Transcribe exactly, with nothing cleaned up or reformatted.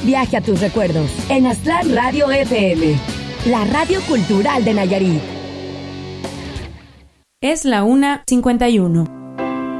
viaje a tus recuerdos en Aztlán Radio F M, la radio cultural de Nayarit. Es la una cincuenta y uno.